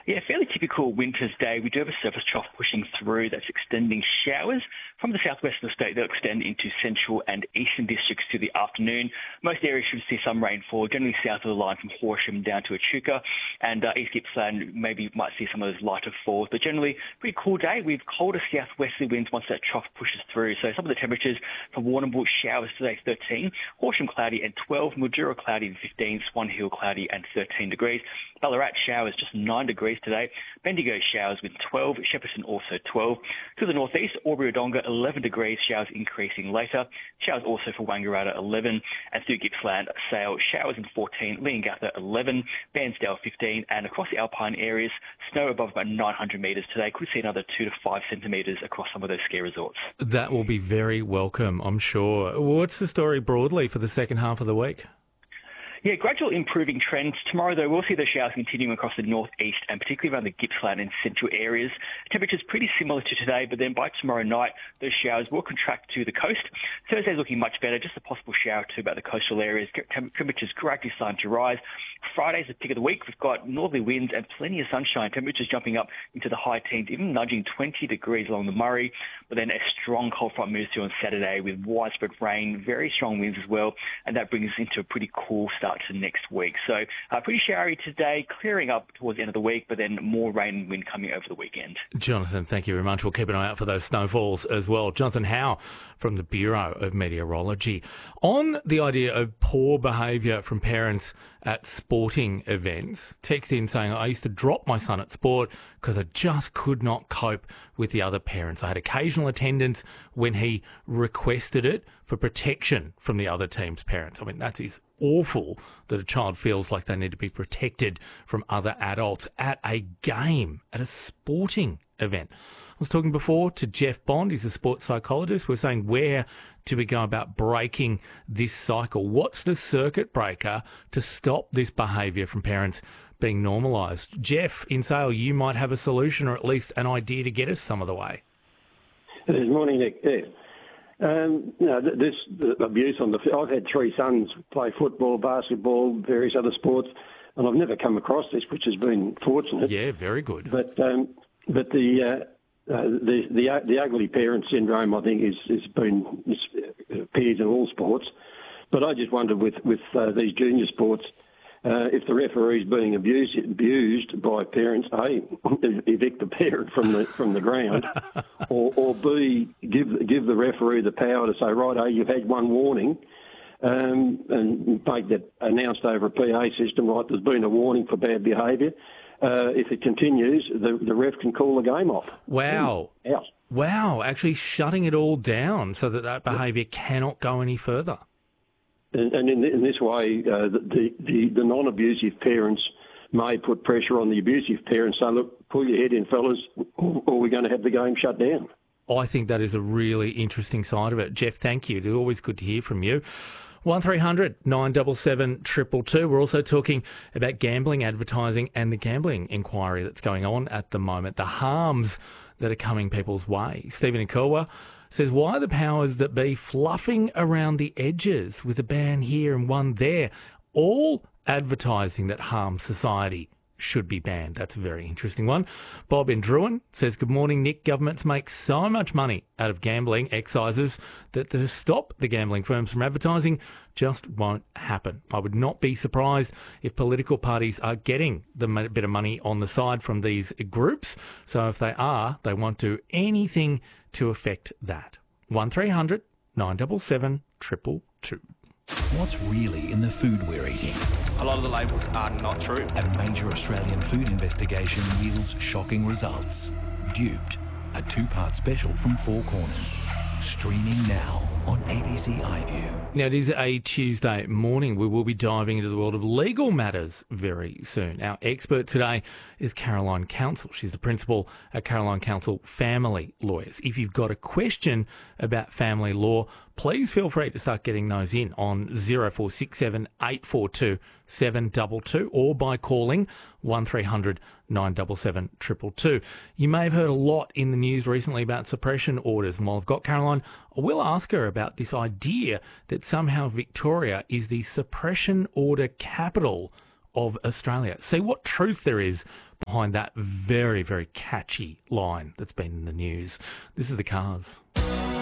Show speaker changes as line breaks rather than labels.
Yeah, fairly typical winter's day. We do have a surface trough pushing through that's extending showers from the southwest of the state. They'll extend into central and eastern districts through the afternoon. Most areas should see some rainfall, generally south of the line from Horsham down to Echuca, and East Gippsland maybe might see some of those lighter falls. But generally, pretty cool day. We've colder southwesterly winds once that trough pushes through. So some of the temperatures for Warrnambool showers today 13, Horsham cloudy and 12, Mildura cloudy and 15, Swan Hill cloudy and 13 degrees. Ballarat showers just 9 degrees today. Bendigo showers with 12, Shepparton also 12. To the northeast, Albury-Wodonga 11 degrees, showers increasing later. Showers also for Wangaratta 11, and through Gippsland, Sale showers in 14, Leongatha 11, Bairnsdale 15, and across the alpine areas, snow above about 900 metres today. Could see another 2 to 5 centimetres across some of those ski resorts.
That will be very welcome, I'm sure. What's the story broadly for the second half of the week?
Yeah, gradual improving trends. Tomorrow, though, we'll see the showers continuing across the northeast and particularly around the Gippsland and central areas. Temperatures pretty similar to today, but then by tomorrow night, those showers will contract to the coast. Thursday's looking much better, just a possible shower or two about the coastal areas. Temperatures gradually starting to rise. Friday's the pick of the week. We've got northerly winds and plenty of sunshine. Temperatures jumping up into the high teens, even nudging 20 degrees along the Murray. But then a strong cold front moves through on Saturday with widespread rain, very strong winds as well, and that brings us into a pretty cool start to next week. So pretty showery today, clearing up towards the end of the week, but then more rain and wind coming over the weekend.
Jonathan, thank you very much. We'll keep an eye out for those snowfalls as well. Jonathan Howe from the Bureau of Meteorology. On the idea of poor behaviour from parents at sporting events, text in saying, I used to drop my son at sport because I just could not cope with the other parents. I had occasional attendance when he requested it for protection from the other team's parents. I mean, that is awful that a child feels like they need to be protected from other adults at a game, at a sporting event. I was talking before to Jeff Bond. He's a sports psychologist. We're saying, where do we go about breaking this cycle? What's the circuit breaker to stop this behaviour from parents being normalised? Jeff, in Sale, you might have a solution or at least an idea to get us some of the way.
Good morning, Nick. This abuse on the field. I've had 3 sons play football, basketball, various other sports, and I've never come across this, which has been fortunate.
Yeah, very good.
But the ugly parent syndrome, I think, appears in all sports. But I just wondered with these junior sports, if the referee's being abused by parents, A, evict the parent from the ground, or B, give the referee the power to say, right, you've had one warning, and make that announced over a PA system, right, there's been a warning for bad behaviour. If it continues, the ref can call the game off.
Wow.
Out.
Wow, actually shutting it all down so that behaviour cannot go any further.
And in this way, the non-abusive parents may put pressure on the abusive parents, say, look, pull your head in, fellas, or we're going to have the game shut down.
I think that is a really interesting side of it. Jeff, thank you. It's always good to hear from you. 1300 977 222. We're also talking about gambling advertising and the gambling inquiry that's going on at the moment, the harms that are coming people's way. Stephen in Kilwa says, why are the powers that be fluffing around the edges with a ban here and one there? All advertising that harms society should be banned. That's a very interesting one. Bob in Druin says, good morning, Nick. Governments make so much money out of gambling excises that to stop the gambling firms from advertising just won't happen. I would not be surprised if political parties are getting the bit of money on the side from these groups. So if they are, they won't do anything to affect that. 1300 977 222.
What's really in the food we're eating?
A lot of the labels are not true.
A major Australian food investigation yields shocking results. Duped, a 2-part special from Four Corners. Streaming now on ABC iView.
Now, it is a Tuesday morning. We will be diving into the world of legal matters very soon. Our expert today is Caroline Counsell. She's the principal at Caroline Counsell Family Lawyers. If you've got a question about family law, please feel free to start getting those in on 0467 842 722 or by calling 1300 977 222. You may have heard a lot in the news recently about suppression orders, and while I've got Caroline, I will ask her about this idea that somehow Victoria is the suppression order capital of Australia. See what truth there is behind that very, very catchy line that's been in the news. This is The Cars.